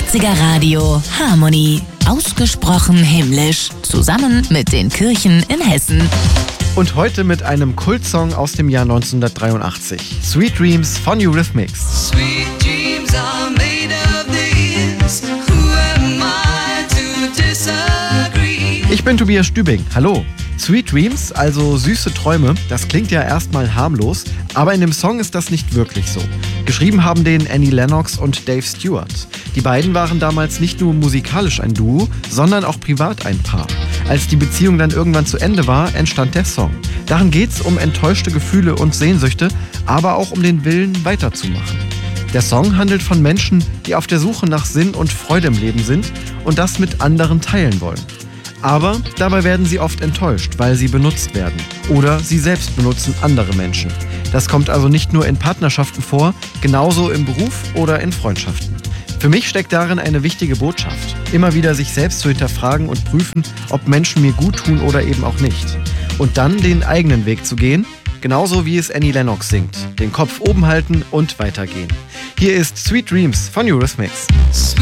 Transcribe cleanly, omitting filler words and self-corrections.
80er Radio Harmony. Ausgesprochen himmlisch. Zusammen mit den Kirchen in Hessen. Und heute mit einem Kultsong aus dem Jahr 1983. Sweet Dreams von Eurythmics. Sweet dreams are made of these. Who am I to disagree? Ich bin Tobias Stübing. Hallo. Sweet Dreams, also süße Träume, das klingt ja erstmal harmlos, aber in dem Song ist das nicht wirklich so. Geschrieben haben den Annie Lennox und Dave Stewart. Die beiden waren damals nicht nur musikalisch ein Duo, sondern auch privat ein Paar. Als die Beziehung dann irgendwann zu Ende war, entstand der Song. Darin geht's um enttäuschte Gefühle und Sehnsüchte, aber auch um den Willen, weiterzumachen. Der Song handelt von Menschen, die auf der Suche nach Sinn und Freude im Leben sind und das mit anderen teilen wollen. Aber dabei werden sie oft enttäuscht, weil sie benutzt werden. Oder sie selbst benutzen andere Menschen. Das kommt also nicht nur in Partnerschaften vor, genauso im Beruf oder in Freundschaften. Für mich steckt darin eine wichtige Botschaft. Immer wieder sich selbst zu hinterfragen und prüfen, ob Menschen mir gut tun oder eben auch nicht. Und dann den eigenen Weg zu gehen, genauso wie es Annie Lennox singt. Den Kopf oben halten und weitergehen. Hier ist Sweet Dreams von Eurythmics.